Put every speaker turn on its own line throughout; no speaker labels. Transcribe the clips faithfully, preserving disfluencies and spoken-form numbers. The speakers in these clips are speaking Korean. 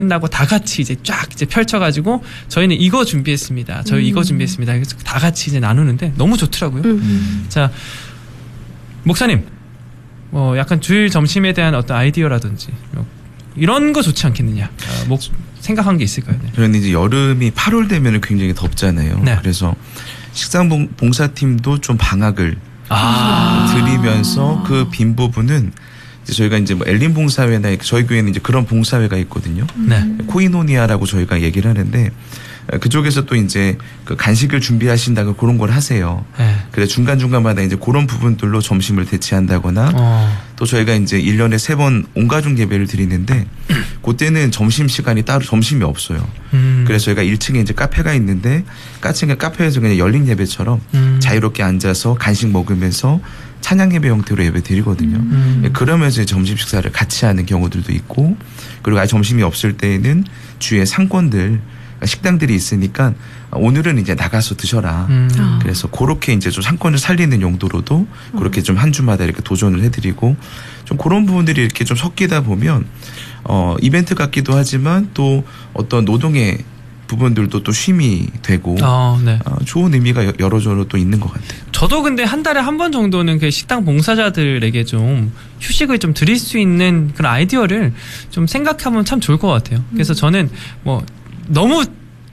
끝나고 다 같이 이제 쫙 이제 펼쳐가지고 저희는 이거 준비했습니다. 저희 음. 이거 준비했습니다. 그래서 다 같이 이제 나누는데 너무 좋더라고요. 음. 자, 목사님, 뭐 약간 주일 점심에 대한 어떤 아이디어라든지 뭐 이런 거 좋지 않겠느냐? 아, 뭐 생각한 게 있을까요? 네.
저는 이제 여름이 팔월 되면 굉장히 덥잖아요. 네. 그래서 식당 봉사팀도 좀 방학을 아. 드리면서 그 빈 부분은 이제 저희가 이제 뭐 엘린 봉사회나 저희 교회는 이제 그런 봉사회가 있거든요. 네. 코이노니아라고 저희가 얘기를 하는데 그쪽에서 또 이제 그 간식을 준비하신다고 그런 걸 하세요. 네. 그래서 중간중간마다 이제 그런 부분들로 점심을 대체한다거나 어. 또 저희가 이제 일 년에 세 번 온가족 예배를 드리는데 그때는 점심시간이 따로 점심이 없어요. 음. 그래서 저희가 일 층에 이제 카페가 있는데 까층에 카페에서 그냥 열린 예배처럼 음. 자유롭게 앉아서 간식 먹으면서 찬양 예배 형태로 예배 드리거든요. 음. 그러면서 점심 식사를 같이 하는 경우들도 있고 그리고 아예 점심이 없을 때에는 주위에 상권들 식당들이 있으니까 오늘은 이제 나가서 드셔라. 음. 그래서 그렇게 이제 좀 상권을 살리는 용도로도 그렇게 좀 한 주마다 이렇게 도전을 해드리고 좀 그런 부분들이 이렇게 좀 섞이다 보면 어 이벤트 같기도 하지만 또 어떤 노동의 부분들도 또 쉼이 되고 어, 네. 어, 좋은 의미가 여러저러 또 있는 것 같아요.
저도 근데 한 달에 한 번 정도는 그 식당 봉사자들에게 좀 휴식을 좀 드릴 수 있는 그런 아이디어를 좀 생각하면 참 좋을 것 같아요. 그래서 저는 뭐 너무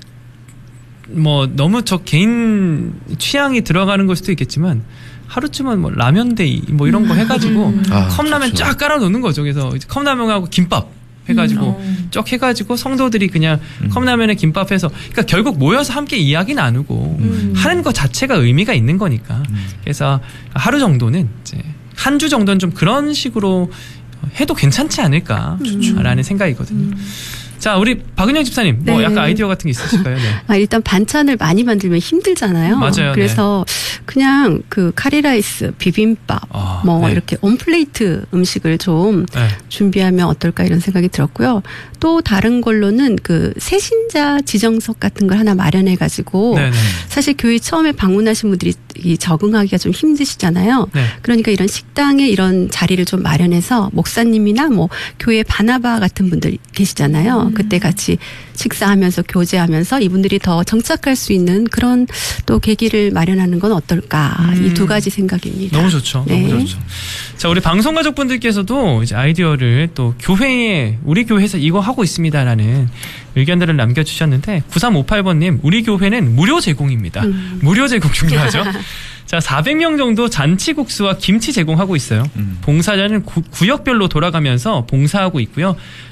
뭐 너무 저 개인 취향이 들어가는 걸 수도 있겠지만 하루쯤은 뭐 라면데이 뭐 이런 거 해가지고 음. 아, 컵라면 좋죠. 쫙 깔아놓는 거죠. 그래서 컵라면하고 김밥 해가지고 음. 쭉 해가지고 성도들이 그냥 음. 컵라면에 김밥 해서 그러니까 결국 모여서 함께 이야기 나누고 음. 하는 것 자체가 의미가 있는 거니까 음. 그래서 하루 정도는 이제 한 주 정도는 좀 그런 식으로 해도 괜찮지 않을까라는 음. 생각이거든요. 음. 자, 우리 박은영 집사님, 뭐 네. 약간 아이디어 같은 게 있으실까요? 네.
아, 일단 반찬을 많이 만들면 힘들잖아요.
맞아요.
그래서 네. 그냥 그 카리라이스, 비빔밥, 아, 뭐 네. 이렇게 온플레이트 음식을 좀 네. 준비하면 어떨까 이런 생각이 들었고요. 또 다른 걸로는 그 세신자 지정석 같은 걸 하나 마련해가지고 네네. 사실 교회 처음에 방문하신 분들이 적응하기가 좀 힘드시잖아요. 네. 그러니까 이런 식당에 이런 자리를 좀 마련해서 목사님이나 뭐 교회 바나바 같은 분들 계시잖아요. 음. 그때 같이 식사하면서 교제하면서 이분들이 더 정착할 수 있는 그런 또 계기를 마련하는 건 어떨까. 음. 이 두 가지 생각입니다.
너무 좋죠. 네. 너무 좋죠. 자, 우리 방송가족분들께서도 이제 아이디어를 또 교회에 우리 교회에서 이거 하고 있습니다라는 의견들을 남겨주셨는데 구삼오팔 번님 우리 교회는 무료 제공입니다. 음. 무료 제공 중요하죠. 자, 사백 명 정도 잔치국수와 김치 제공하고 있어요. 음. 봉사자는 구, 구역별로 돌아가면서 봉사하고 있고요.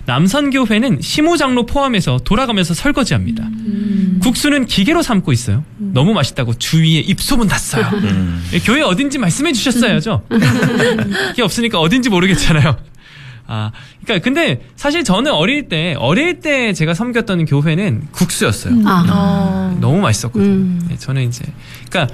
남선교회는 시무장로 포함해서 돌아가면서 설거지합니다. 음. 국수는 기계로 삶고 있어요. 음. 너무 맛있다고 주위에 입소문 났어요. 음. 교회 어딘지 말씀해 주셨어야죠. 이게 없으니까 어딘지 모르겠잖아요. 아, 그러니까 근데 사실 저는 어릴 때 어릴 때 제가 섬겼던 교회는 국수였어요. 음. 아. 너무 맛있었거든요. 음. 네, 저는 이제 그러니까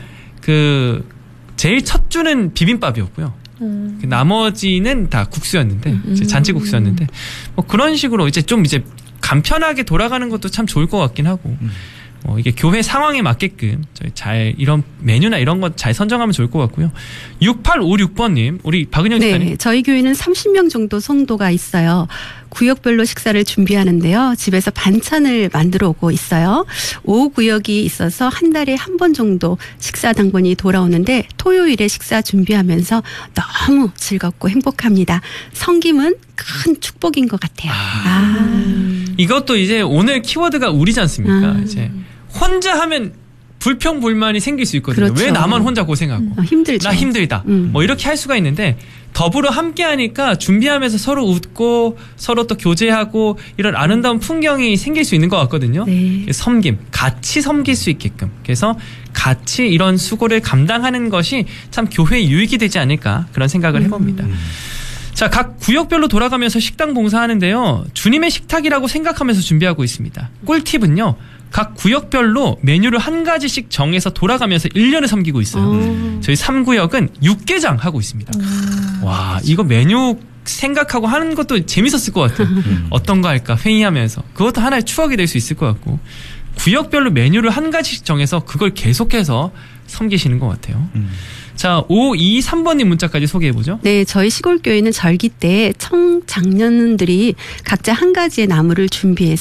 그 제일 첫 주는 비빔밥이었고요. 음. 그 나머지는 다 국수였는데 음. 잔치국수였는데 뭐 그런 식으로 이제 좀 이제 간편하게 돌아가는 것도 참 좋을 것 같긴 하고. 음. 어, 이게 교회 상황에 맞게끔 저희 잘 이런 메뉴나 이런 것 잘 선정하면 좋을 것 같고요. 육팔오육 번님 우리 박은영 집사님.
네, 저희 교회는 삼십 명 정도 성도가 있어요. 구역별로 식사를 준비하는데요. 집에서 반찬을 만들어 오고 있어요. 오 구역이 있어서 한 달에 한 번 정도 식사 당번이 돌아오는데 토요일에 식사 준비하면서 너무 즐겁고 행복합니다. 섬김은 큰 축복인 것 같아요. 아. 아.
이것도 이제 오늘 키워드가 우리지 않습니까? 아. 이제 혼자 하면 불평불만이 생길 수 있거든요. 그렇죠. 왜 나만 혼자 고생하고.
음, 힘들죠.
나 힘들다. 음. 뭐 이렇게 할 수가 있는데 더불어 함께 하니까 준비하면서 서로 웃고 서로 또 교제하고 이런 아름다운 풍경이 생길 수 있는 것 같거든요. 네. 섬김, 같이 섬길 수 있게끔. 그래서 같이 이런 수고를 감당하는 것이 참 교회의 유익이 되지 않을까 그런 생각을 해봅니다. 음. 자, 각 구역별로 돌아가면서 식당 봉사하는데요. 주님의 식탁이라고 생각하면서 준비하고 있습니다. 꿀팁은요. 각 구역별로 메뉴를 한 가지씩 정해서 돌아가면서 일 년을 섬기고 있어요. 음. 저희 삼 구역은 육개장 하고 있습니다. 음. 와, 이거 메뉴 생각하고 하는 것도 재밌었을 것 같아요. 음. 어떤 거 할까 회의하면서. 그것도 하나의 추억이 될 수 있을 것 같고. 구역별로 메뉴를 한 가지씩 정해서 그걸 계속해서 섬기시는 것 같아요.
음.
자, 오이삼 번님 문자까지 소개해보죠.
네, 저희 시골 교회는 절기 때 청장년들이 각자 한 가지의 나무를 준비해서